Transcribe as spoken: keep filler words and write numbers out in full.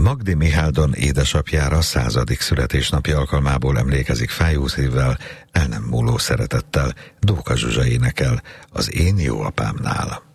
Magdi Miháldon édesapjára századik születésnapja alkalmából emlékezik fájó szívvel, el nem múló szeretettel Dóka Zsuzsa énekel Az én jó apámnál.